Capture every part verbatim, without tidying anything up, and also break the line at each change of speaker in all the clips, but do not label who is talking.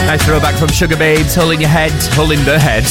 Nice throwback from Sugar Babes. Hole in your head. Hole in the head.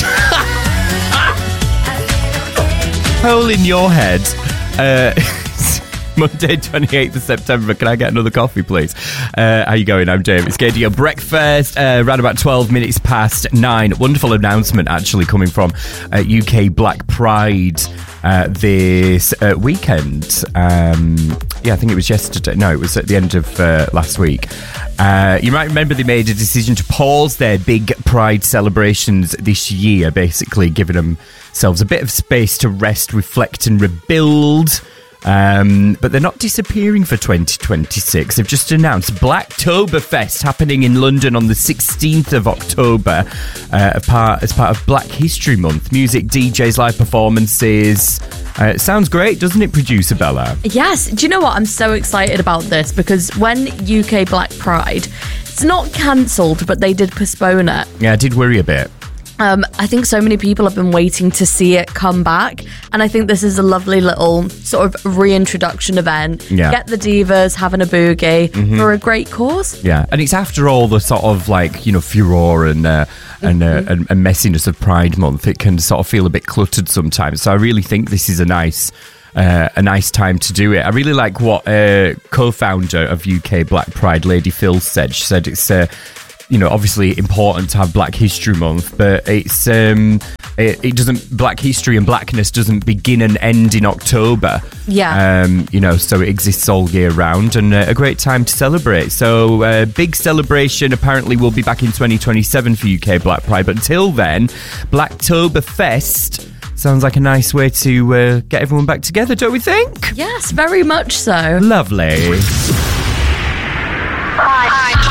Hole in your head. Uh, Monday, twenty-eighth of September. Can I get another coffee, please? Uh, how you going? I'm Dave. It's getting your breakfast. Uh, around about twelve minutes past nine. Wonderful announcement, actually, coming from uh, U K Black Pride uh, this uh, weekend. Um, yeah, I think it was yesterday. No, it was at the end of uh, last week. Uh, you might remember they made a decision to pause their big Pride celebrations this year, basically giving themselves a bit of space to rest, reflect and rebuild. Um, but they're not disappearing for twenty twenty-six. They've just announced Blacktoberfest happening in London on the sixteenth of October uh, as, part, as part of Black History Month. Music, D Js, live performances. Uh, it sounds great, doesn't it, producer Bella?
Yes. Do you know what? I'm so excited about this because when U K Black Pride, it's not cancelled, but they did postpone it.
Yeah, I did worry a bit.
Um, I think so many people have been waiting to see it come back, and I think this is a lovely little sort of reintroduction event.
Yeah.
Get the divas having a boogie
Mm-hmm.
for a great cause.
Yeah, and it's after all the sort of like, you know, furore and uh, and, uh, and and messiness of Pride Month, it can sort of feel a bit cluttered sometimes. So I really think this is a nice uh, a nice time to do it. I really like what uh, co-founder of U K Black Pride, Lady Phil, said. She said it's uh, you know, obviously important to have Black History Month, but it's um, it, it doesn't. Black history and blackness doesn't begin and end in October.
Yeah.
Um, you know, so it exists all year round, and uh, a great time to celebrate. So, uh, big celebration. Apparently, will be back in twenty twenty-seven for U K Black Pride. But until then, Blacktoberfest sounds like a nice way to uh, get everyone back together, don't we think?
Yes, very much so.
Lovely.
Hi. Hi.